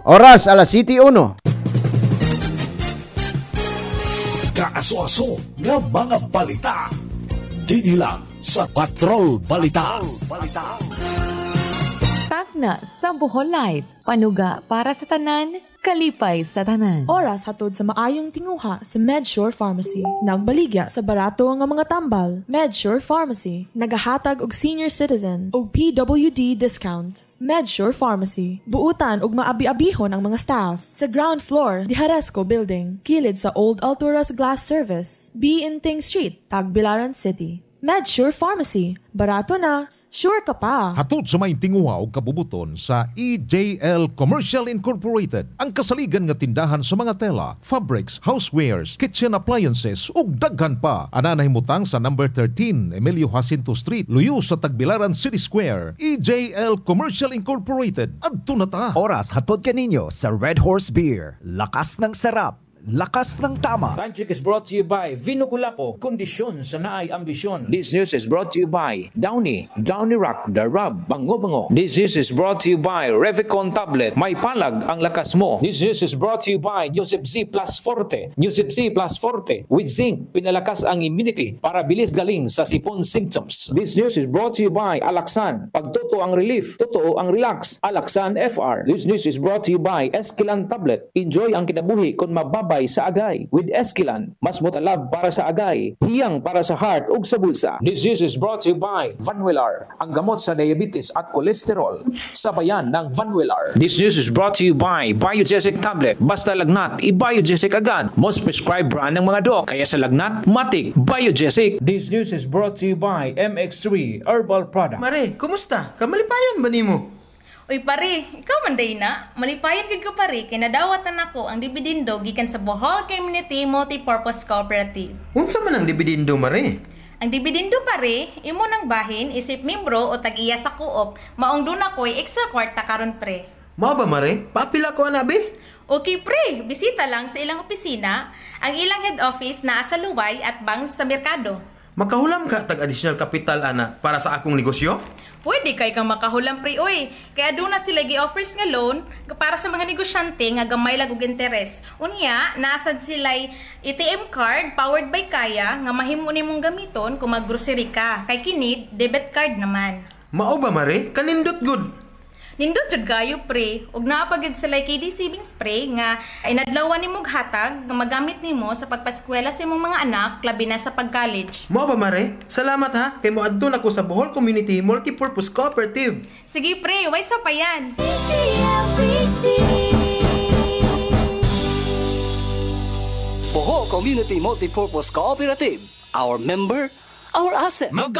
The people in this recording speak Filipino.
Oras alas 7:01. Kaaso-aso nga mga balita. Dili lang sa Patrol Balita. Tagna sa Bohol Live. Panuga para sa tanan, kalipay sa tanan. Oras hatod sa maayong tinguha sa MedSure Pharmacy. Nagbaligya sa barato nga mga tambal. MedSure Pharmacy. Nagahatag og senior citizen og PWD discount. MedSure Pharmacy. Buutan og maabi-abihon ang mga staff. Sa ground floor, di Haresco Building. Kilid sa Old Alturas Glass Service. B. Inting Street, Tagbilaran City. MedSure Pharmacy. Barato na. Sure ka pa. Hatod sa may tinguha o kabubuton sa EJL Commercial Incorporated, ang kasaligan nga tindahan sa mga tela, fabrics, housewares, kitchen appliances ug daghan pa. Ana nahimutang sa number 13 Emilio Jacinto Street, luyo sa Tagbilaran City Square. EJL Commercial Incorporated. Adto na ta. Oras hatod kaninyo sa Red Horse Beer. Lakas ng sarap. Lakas ng tama. Time check is brought to you by Vino Culapo, kondisyon sa naay ambisyon. This news is brought to you by Downy Rock, The Rub, Bango. This news is brought to you by Revicon Tablet, may palag ang lakas mo. This news is brought to you by Yosef Z Plus Forte. Yosef Z Plus Forte with zinc, pinalakas ang immunity para bilis galing sa sipon symptoms. This news is brought to you by Alaxan, pagtuto ang relief, totoo ang relax. Alaxan FR. This news is brought to you by Esquilan Tablet. Enjoy ang kinabuhi kung mababa sa agay. With Esquilan, mas motalab para sa agay, hiyang para sa heart ug sa bulsa. This news is brought to you by Vanwillar, ang gamot sa diabetes at kolesterol. Sabayan ng Vanwillar. This news is brought to you by Biogesic Tablet. Basta lagnat, i-Biogesic agad. Most prescribed brand ng mga dok. Kaya sa lagnat, matik, Biogesic. This news is brought to you by MX3 Herbal Product. Mare, kumusta? Kamalipayan ba nimo? Uy pare, ikaw man day na. Malipayan gid ko pare, kay nadawatan ako ang dibidindo gikan sa Bohol Community Multipurpose Cooperative. Unsa man ang dibidindo, mare? Ang dibidindo pare, imo nang bahin isip membro o tag-iya sa co-op, maong duna ko'y extra kwarta karon pre. Mao ba mare? Papila ko anabi? Okay pre, bisita lang sa ilang opisina. Ang ilang head office naa sa Luway at Bang sa Merkado. Makahulam ka tag additional capital ana para sa akong negosyo? Pwede kay kang makahulam pre oy. Kaya doon na sila gi-offers nga loan para sa mga negosyante nga gamay lag og interes. Unya, naasad sila'y ATM card powered by Kaya nga mahimo nimong gamiton kung mag-grocery ka. Kay kini debit card naman. Mao ba mare? Kanindot good. Nindot jud gayo pre, ug naapagid sila KD savings spray nga inadlawan nimog hatag nga magamit nimo sa pagpaskwela sa imong mga anak labi na sa pag-college. Mao ba mare? Salamat ha, kay moadto nako sa Bohol Community Multipurpose Cooperative. Sige pre, way sa pa yan. Bohol Community Multipurpose Cooperative. Our member, our asset.